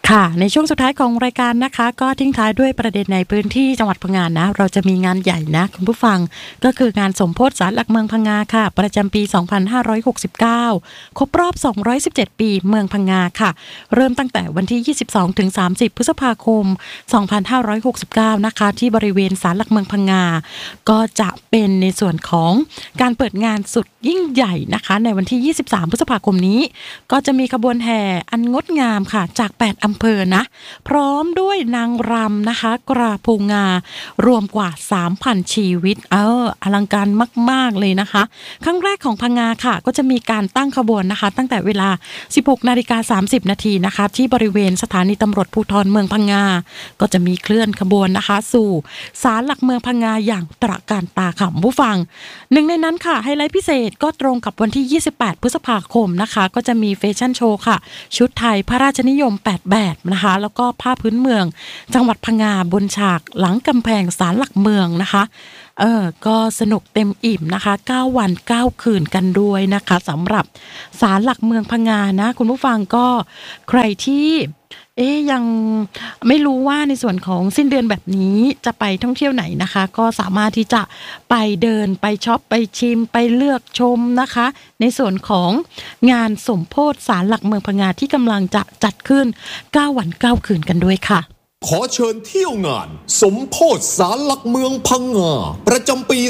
ค่ะในช่วงสุดท้ายของรายการนะคะก็ทิ้งท้ายด้วยประเด็นในพื้นที่จังหวัดพังงานะเราจะมีงานใหญ่นะคุณผู้ฟังก็คืองานสมโภชศาลหลักเมืองพังงาค่ะประจำปี 2569 ครบรอบ 217 ปีเมืองพังงาค่ะเริ่มตั้งแต่วันที่ 22 ถึง 30 พฤษภาคม 2569 นะคะที่บริเวณศาลหลักเมืองพังงาก็จะเป็นในส่วนของการเปิดงานสุดยิ่งใหญ่นะคะในวันที่ 23 พฤษภาคมนี้ก็จะมีขบวนแห่อันงดงามค่ะจาก 8 อำเภอนะพร้อมด้วยนางรำนะคะกราภูงารวมกว่า 3,000 ชีวิตอลังการมากๆเลยนะคะครั้งแรกของพังงาค่ะก็จะมีการตั้งขบวนนะคะตั้งแต่เวลา 16:30 นาทีนะคะที่บริเวณสถานีตำรวจภูธรเมืองพังงาก็จะมีเคลื่อนขบวนนะคะสู่ศาลหลักเมืองพังงาอย่างตระการตาค่ะผู้ฟังหนึ่งในนั้นค่ะไฮไลท์พิเศษก็ตรงกับวันที่ 28 พฤษภาคมนะคะก็จะมีแฟชั่นโชว์ค่ะชุดไทยพระราชนิยม 8 แบบนะคะแล้วก็ผ้าพื้นเมืองจังหวัดพังงาบนฉากหลังกำแพงศาลหลักเมืองนะคะก็สนุกเต็มอิ่มนะคะ9 วัน 9 คืนกันด้วยนะคะสำหรับศาลหลักเมืองพังงานะคุณผู้ฟังก็ใครที่ยังไม่รู้ว่าในส่วนของสิ้นเดือนแบบนี้จะไปท่องเที่ยวไหนนะคะก็สามารถที่จะไปเดินไปช็อปไปชิมไปเลือกชมนะคะในส่วนของงานสมโภชศาลหลักเมืองพังงาที่กำลังจะจัดขึ้น9 วัน 9 คืนกันด้วยค่ะขอเชิญเที่ยวงานสมโภชศาลหลักเมืองพังงาประจำปี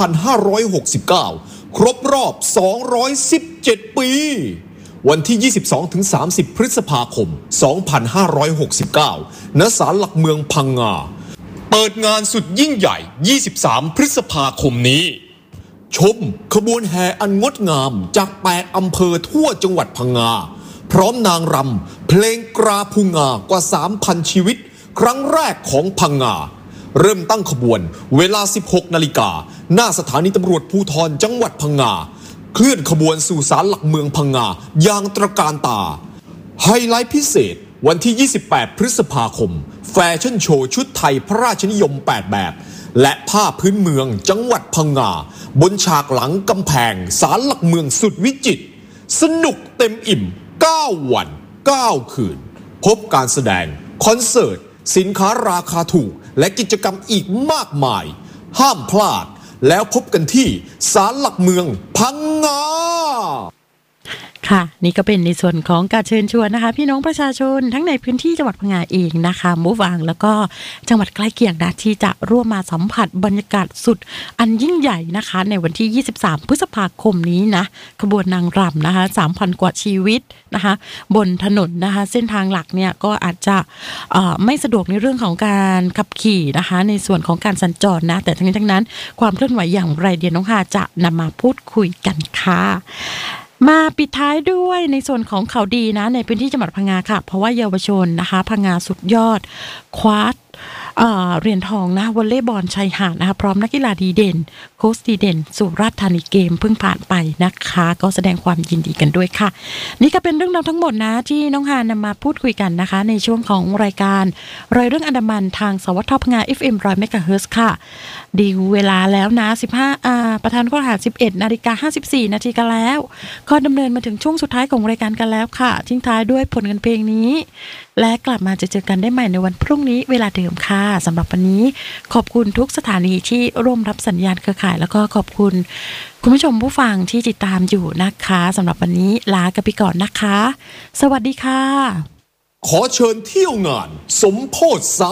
2569 ครบรอบ 217 ปีวันที่ 22-30 พฤษภาคม 2569 ณ ศาลหลักเมืองพังงาเปิดงานสุดยิ่งใหญ่ 23 พฤษภาคมนี้ชมขบวนแห่อันงดงามจาก 8 อำเภอทั่วจังหวัดพังงาพร้อมนางรำเพลงกราภูงากว่า 3,000 ชีวิตครั้งแรกของพังงาเริ่มตั้งขบวนเวลา 16 นาฬิกาหน้าสถานีตำรวจภูธรจังหวัดพังงาเคลื่อนขบวนสู่ศาลหลักเมืองพังงาอย่างตระการตาไฮไลท์พิเศษวันที่ 28 พฤษภาคมแฟชั่นโชว์ชุดไทยพระราชนิยม 8 แบบและผ้าพื้นเมืองจังหวัดพังงาบนฉากหลังกำแพงศาลหลักเมืองสุดวิจิตรสนุกเต็มอิ่ม9 วัน 9 คืนพบการแสดงคอนเสิร์ตสินค้าราคาถูกและกิจกรรมอีกมากมายห้ามพลาดแล้วพบกันที่ศาลหลักเมืองพังงาค่ะนี่ก็เป็นในส่วนของการเชิญชวนนะคะพี่น้องประชาชนทั้งในพื้นที่จังหวัดพังงาเองนะคะมุวางแล้วก็จังหวัดใกล้เคียงนะที่จะร่วมมาสัมผัสบรรยากาศสุดอันยิ่งใหญ่นะคะในวันที่ 23 พฤษภาคมนี้นะขบวนนางรำนะคะ 3,000 กว่าชีวิตนะคะบนถนนนะคะเส้นทางหลักเนี่ยก็อาจจะไม่สะดวกในเรื่องของการขับขี่นะคะในส่วนของการสัญจรนะแต่ทั้งนี้ทั้งนั้นความเคลื่อนไหวอย่างไรเดียน้องฮาจะนำมาพูดคุยกันค่ะมาปิดท้ายด้วยในส่วนของข่าวดีนะในพื้นที่จังหวัดพังงาค่ะเพราะว่าเยาวชนนะคะพังงาสุดยอดคว้าเหรียญทองนะวอลเลย์บอลชายหาดนะคะพร้อมนักกีฬาดีเด่นโค้ชดีเด่นสุราษฎร์ธานีเกมเพิ่งผ่านไปนะคะก็แสดงความยินดีกันด้วยค่ะนี่ก็เป็นเรื่องราวทั้งหมดนะที่น้องฮานำมาพูดคุยกันนะคะในช่วงของรายการรอยเรื่องอันดามันทางสวทพังงา FM 100 เมกะเฮิรตซ์ค่ะดีเวลาแล้วนะประธานข้อหา 11:54 นาทีกันแล้วก็ดำเนินมาถึงช่วงสุดท้ายของรายการกันแล้วค่ะทิ้งท้ายด้วยผลงานเพลงนี้และกลับมาเจอกันได้ใหม่ในวันพรุ่งนี้เวลาเดิมค่ะสำหรับวันนี้ขอบคุณทุกสถานีที่ร่วมรับสัญญาณเครือข่ายแล้วก็ขอบคุณคุณผู้ชมผู้ฟังที่ติดตามอยู่นะคะสำหรับวันนี้ลากันไปก่อนนะคะสวัสดีค่ะขอเชิญเที่ยวงานสมโภช